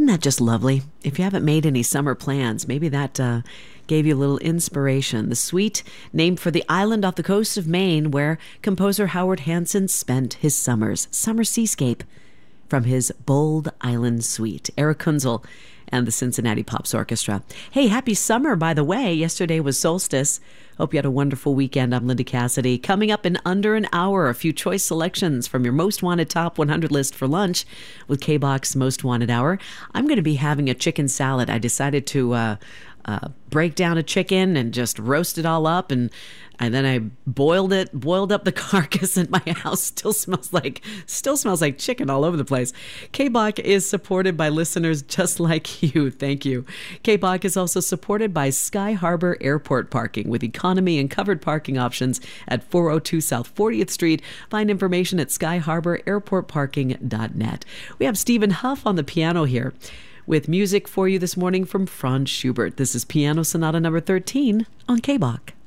that just lovely? If you haven't made any summer plans, maybe that gave you a little inspiration. The Suite, named for the island off the coast of Maine where composer Howard Hanson spent his summers. Summer Seascape from his Bold Island Suite. Eric Kunzel and the Cincinnati Pops Orchestra. Hey, happy summer, by the way. Yesterday was solstice. Hope you had a wonderful weekend. I'm Linda Cassidy. Coming up in under an hour, a few choice selections from your Most Wanted Top 100 list for lunch with K-Box Most Wanted Hour. I'm going to be having a chicken salad. I decided to break down a chicken and just roast it all up, and then I boiled up the carcass, and my house still smells like chicken all over the place. K-Bach is supported by listeners just like you. Thank you. K-Bach is also supported by Sky Harbor Airport Parking with economy and covered parking options at 402 South 40th Street. Find information at skyharbor.airportparking.net. We have Stephen Huff on the piano here with music for you this morning from Franz Schubert. This is Piano Sonata number 13 on K-Bach.